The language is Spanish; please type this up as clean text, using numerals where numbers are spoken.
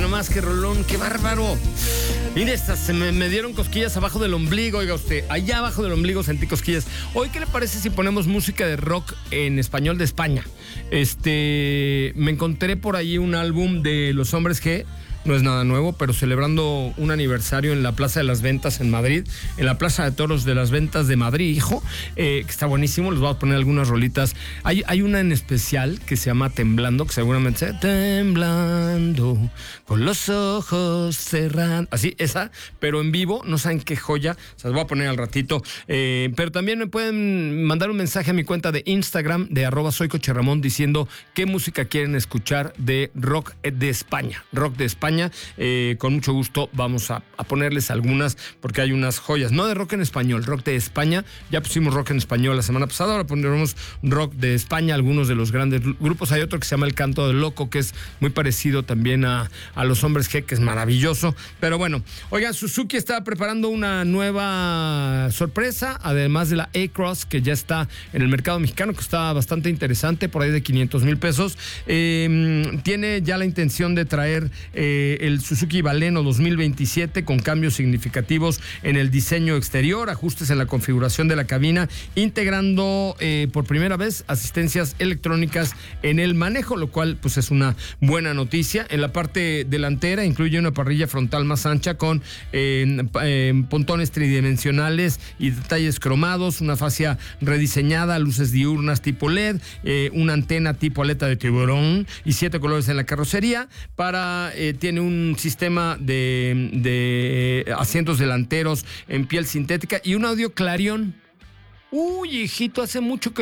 nomás, qué rolón, qué bárbaro. Mire, estas se me dieron cosquillas abajo del ombligo, oiga usted. Allá abajo del ombligo sentí cosquillas. Hoy, ¿qué le parece si ponemos música de rock en español de España? Me encontré por ahí un álbum de Los Hombres G. No es nada nuevo, pero celebrando un aniversario en la Plaza de las Ventas en Madrid, en la Plaza de Toros de las Ventas de Madrid, hijo, que está buenísimo. Les voy a poner algunas rolitas. Hay una en especial que se llama Temblando, que seguramente sea Temblando, con los ojos cerrados. Así, esa, pero en vivo, no saben qué joya. Se las voy a poner al ratito. Pero también me pueden mandar un mensaje a mi cuenta de Instagram, de @soycocherramón, diciendo qué música quieren escuchar de rock de España. Rock de España. Con mucho gusto vamos a ponerles algunas, porque hay unas joyas, no de rock en español, rock de España. Ya pusimos rock en español la semana pasada, ahora pondremos rock de España, algunos de los grandes grupos. Hay otro que se llama El Canto del Loco, que es muy parecido también a Los Hombres G, que es maravilloso. Pero bueno, oigan, Suzuki está preparando una nueva sorpresa, además de la A-Cross, que ya está en el mercado mexicano, que está bastante interesante, por ahí de 500,000 pesos. Tiene ya la intención de traer el Suzuki Baleno 2027 con cambios significativos en el diseño exterior, ajustes en la configuración de la cabina, integrando por primera vez asistencias electrónicas en el manejo, lo cual pues es una buena noticia. En la parte delantera incluye una parrilla frontal más ancha con pontones tridimensionales y detalles cromados, una fascia rediseñada, luces diurnas tipo LED, una antena tipo aleta de tiburón y 7 colores en la carrocería. Tiene un sistema de asientos delanteros en piel sintética y un audio Clarion. Uy, hijito, hace mucho que